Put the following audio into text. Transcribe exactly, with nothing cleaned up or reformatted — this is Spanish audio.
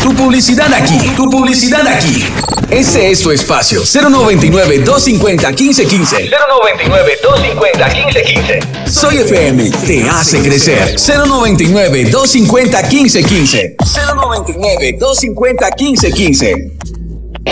Tu publicidad aquí, tu publicidad aquí. Este es tu espacio. cero noventa y nueve, doscientos cincuenta, quince quince. cero noventa y nueve, doscientos cincuenta, quince quince. Soy F M, te hace crecer. cero noventa y nueve, doscientos cincuenta, quince quince. cero noventa y nueve, doscientos cincuenta, quince quince.